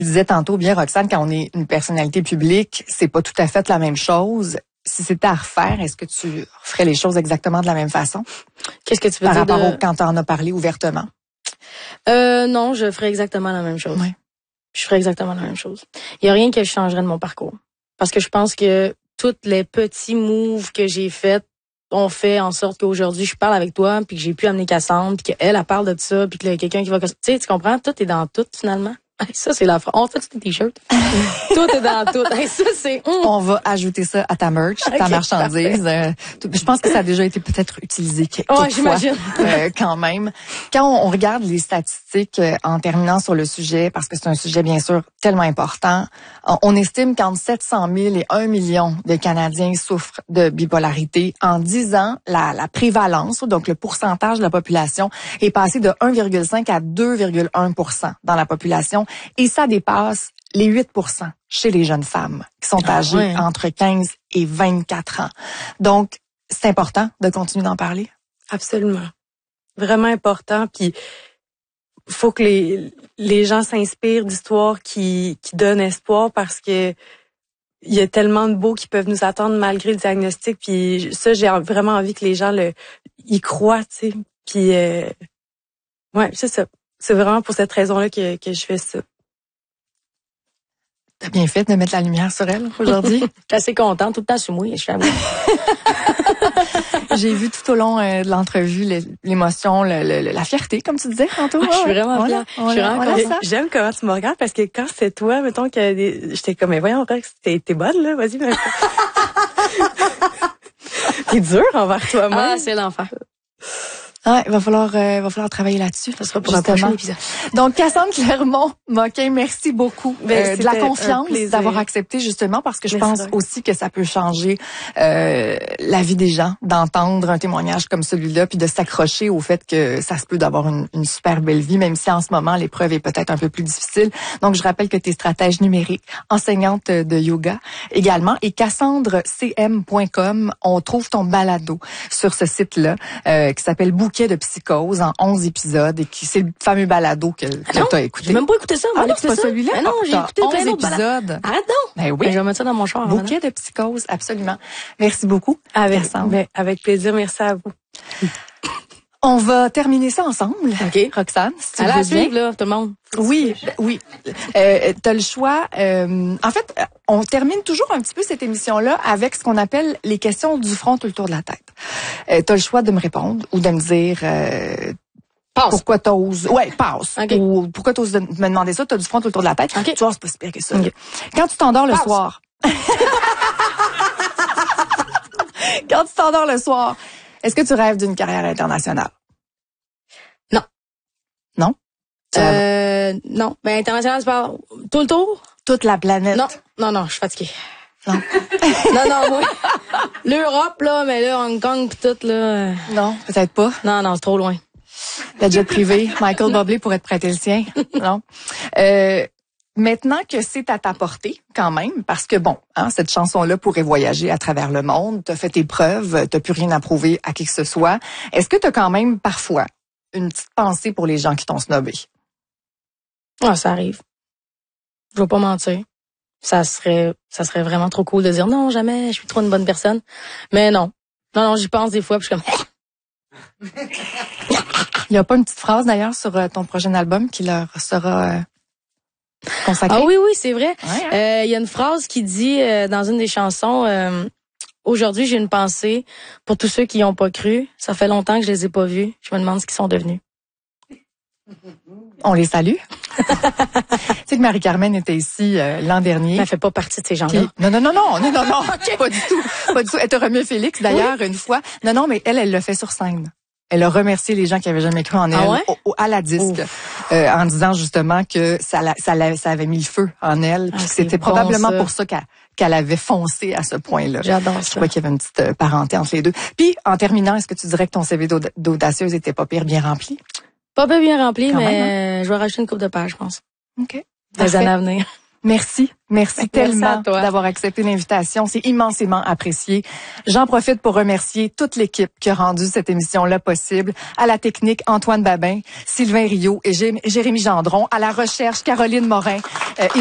disais tantôt bien, Roxane, quand on est une personnalité publique, c'est pas tout à fait la même chose. Si c'était à refaire, est-ce que tu ferais les choses exactement de la même façon? Qu'est-ce que tu veux par dire rapport au quand tu en as parlé ouvertement? Non, je ferais exactement la même chose. Ouais. Je ferais exactement la même chose. Il y a rien que je changerais de mon parcours. Parce que je pense que tous les petits moves que j'ai faits ont fait en sorte qu'aujourd'hui, je parle avec toi, puis que j'ai pu amener Cassandre, puis qu'elle, elle parle de ça, puis qu'il y a quelqu'un qui va... Tu sais, tu comprends? Tout est dans tout, finalement. Ça, c'est la phrase. On fait des t-shirts. Tout est dans tout. Ça, c'est... On va ajouter ça à ta merch, ta marchandise. Je pense que ça a déjà été peut-être utilisé quelquefois, j'imagine. quand même. Quand on regarde les statistiques en terminant sur le sujet, parce que c'est un sujet bien sûr tellement important, on estime qu'entre 700 000 et 1 million de Canadiens souffrent de bipolarité. En 10 ans, la prévalence, donc le pourcentage de la population, est passé de 1,5 à 2,1% dans la population. Et ça dépasse les 8% chez les jeunes femmes qui sont âgées entre 15 et 24 ans. Donc, c'est important de continuer d'en parler. Absolument. Vraiment important. Puis, faut que les gens s'inspirent d'histoires qui donnent espoir parce que il y a tellement de beaux qui peuvent nous attendre malgré le diagnostic. Puis ça, j'ai vraiment envie que les gens y croient, tu sais. Puis, c'est ça. C'est vraiment pour cette raison-là que je fais ça. T'as bien fait de mettre la lumière sur elle aujourd'hui. Je suis assez contente, tout le temps sur moi, je t'avoue. J'ai vu tout au long de l'entrevue l'émotion, la fierté, comme tu disais tantôt. Je suis vraiment fière. J'aime comment tu me regardes parce que quand c'est toi, mettons que j'étais comme, mais voyons, Rex, t'es bonne, là, vas-y. T'es dur envers toi-même. Ah, c'est l'enfer. Ah, il va falloir travailler là-dessus. Ça sera pour un prochain épisode. Donc, Cassandre Clermont-Moquin, merci beaucoup de la confiance, d'avoir accepté justement, parce que je pense aussi que ça peut changer la vie des gens, d'entendre un témoignage comme celui-là, puis de s'accrocher au fait que ça se peut d'avoir une super belle vie, même si en ce moment, l'épreuve est peut-être un peu plus difficile. Donc, je rappelle que tu es stratège numérique, enseignante de yoga également, et cassandrecm.com, on trouve ton balado sur ce site-là qui s'appelle Bouquet de psychose en 11 épisodes et qui c'est le fameux balado que tu as écouté. J'ai même pas écouté ça. Ah non, c'est pas celui-là. Mais non, j'ai écouté plein d'autres épisodes. Arrête donc. Ben oui. Je vais mettre ça dans mon char. Bouquet de psychose, absolument. Merci beaucoup. Avec plaisir, merci à vous. On va terminer ça ensemble. OK. Roxane, si tu veux bien. Suivre, là, tout le monde. Oui. T'as le choix. En fait, on termine toujours un petit peu cette émission-là avec ce qu'on appelle les questions du front tout le tour de la tête. T'as le choix de me répondre ou de me dire passe. Pourquoi t'oses. Ouais, passe. Okay. Ou pourquoi t'oses me demander ça, t'as du front tout le tour de la tête. Okay. Tu vois, c'est pas si pire que ça. Okay. Quand tu t'endors le soir. Quand tu t'endors le soir, est-ce que tu rêves d'une carrière internationale? Non. Non? Non. Ben, international, tu parles tout le tour? Toute la planète? Non, je suis fatiguée. Non. non, moi. L'Europe, là, mais là, Hong Kong pis tout, là. Non, peut-être pas. Non, c'est trop loin. La jet privé, Michael Bublé pourrait te prêter le sien. Non. Maintenant que c'est à ta portée, quand même, parce que bon, cette chanson-là pourrait voyager à travers le monde, t'as fait tes preuves, t'as plus rien à prouver à qui que ce soit. Est-ce que t'as quand même, parfois, une petite pensée pour les gens qui t'ont snobé? Ah, ça arrive. Je vais pas mentir. Ça serait vraiment trop cool de dire non, jamais, je suis trop une bonne personne. Mais non, j'y pense des fois, puis je suis comme... Il y a pas une petite phrase, d'ailleurs, sur ton prochain album qui leur sera... consacré? Ah oui, c'est vrai. Ouais, y a une phrase qui dit dans une des chansons aujourd'hui, j'ai une pensée pour tous ceux qui y ont pas cru. Ça fait longtemps que je les ai pas vus. Je me demande ce qu'ils sont devenus. On les salue. Tu sais que Marie-Carmen était ici l'an dernier. Elle fait pas partie de ces gens-là. Non. Okay. Pas du tout. Elle t'a remis Félix, d'ailleurs, une fois. Non, mais elle l'a fait sur scène. Elle a remercié les gens qui avaient jamais cru en elle à la disque, en disant justement que ça avait mis le feu en elle. Puis c'était probablement pour ça qu'elle avait foncé à ce point-là. J'adore ça. Je crois qu'il y avait une petite parenté entre les deux. Puis, en terminant, est-ce que tu dirais que ton CV d'audacieuse était pas pire bien rempli? Pas bien rempli, quand mais même, je vais rajouter une coupe de pages, je pense. OK. Des années à venir. Merci tellement d'avoir accepté l'invitation. C'est immensément apprécié. J'en profite pour remercier toute l'équipe qui a rendu cette émission-là possible. À la technique, Antoine Babin, Sylvain Rio et Jérémy Gendron. À la recherche, Caroline Morin.